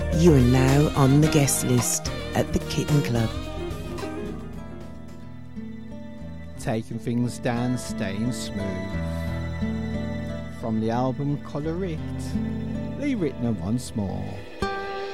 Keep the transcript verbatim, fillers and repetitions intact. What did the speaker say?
You are now on the guest list at the Kitten Club. Taking things down, staying smooth. From the album Colour It, Lee Ritenour once more.